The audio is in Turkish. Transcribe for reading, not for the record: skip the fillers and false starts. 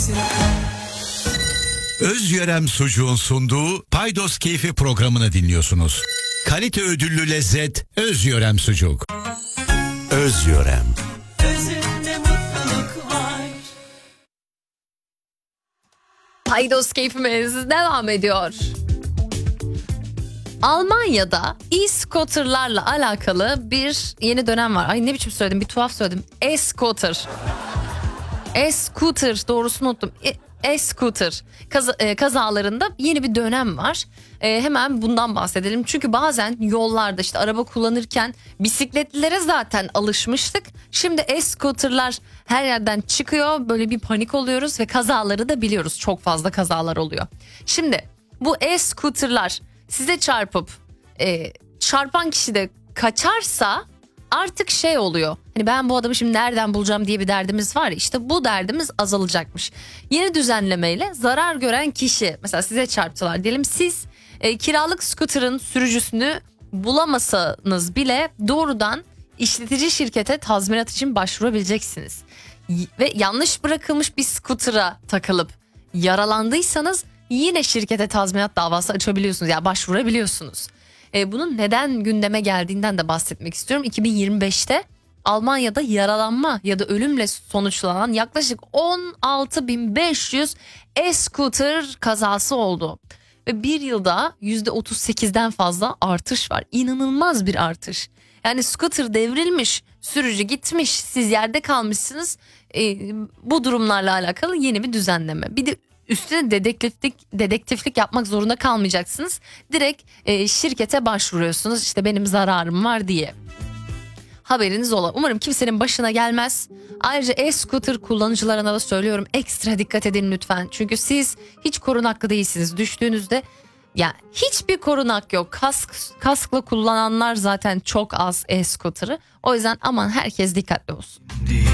Özyörem Sucuğun sunduğu Paydos Keyfi programını dinliyorsunuz. Kalite ödüllü lezzet Özyörem Sucuk. Özyörem. Özünde mutluluk var. Paydos keyfimiz devam ediyor. Almanya'da e-scooter'larla alakalı bir yeni dönem var. Ay ne biçim söyledim, bir tuhaf söyledim. E-scooter. E-scooter, doğrusunu unuttum. E-scooter kazalarında yeni bir dönem var. Hemen bundan bahsedelim. Çünkü bazen yollarda işte araba kullanırken bisikletlilere zaten alışmıştık. Şimdi e-scooter'lar her yerden çıkıyor. Böyle bir panik oluyoruz ve kazaları da biliyoruz. Çok fazla kazalar oluyor. Şimdi bu e-scooter'lar size çarpıp çarpan kişi de kaçarsa artık şey oluyor. Hani ben bu adamı şimdi nereden bulacağım diye bir derdimiz var ya, işte bu derdimiz azalacakmış. Yeni düzenlemeyle zarar gören kişi, mesela size çarptılar diyelim, siz kiralık scooter'ın sürücüsünü bulamasanız bile doğrudan işletici şirkete tazminat için başvurabileceksiniz. Ve yanlış bırakılmış bir scooter'a takılıp yaralandıysanız yine şirkete tazminat davası açabiliyorsunuz, yani başvurabiliyorsunuz. Bunun neden gündeme geldiğinden de bahsetmek istiyorum. 2025'te Almanya'da yaralanma ya da ölümle sonuçlanan yaklaşık 16.500 e-scooter kazası oldu. Ve bir yılda %38'den fazla artış var. İnanılmaz bir artış. Yani scooter devrilmiş, sürücü gitmiş, siz yerde kalmışsınız. Bu durumlarla alakalı yeni bir düzenleme. Bir de üstüne dedektiflik yapmak zorunda kalmayacaksınız. Direkt şirkete başvuruyorsunuz, işte benim zararım var diye. Haberiniz ola. Umarım kimsenin başına gelmez. Ayrıca e-scooter kullanıcılarına da söylüyorum, ekstra dikkat edin lütfen. Çünkü siz hiç korunaklı değilsiniz. Düştüğünüzde ya hiçbir korunak yok. Kaskla kullananlar zaten çok az e-scooter'ı. O yüzden aman herkes dikkatli olsun.